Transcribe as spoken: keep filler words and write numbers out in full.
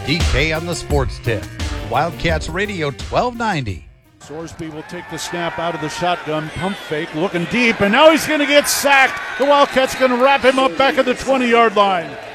D K on the sports tip. Wildcats Radio twelve ninety. Sorsby will take the snap out of the shotgun, pump fake, looking deep, and now he's going to get sacked. The Wildcats going to wrap him up back at the twenty-yard line.